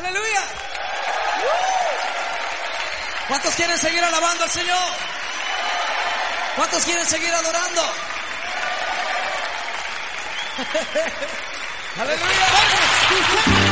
Aleluya. ¿Cuántos quieren seguir alabando al Señor? ¿Cuántos quieren seguir adorando? Aleluya.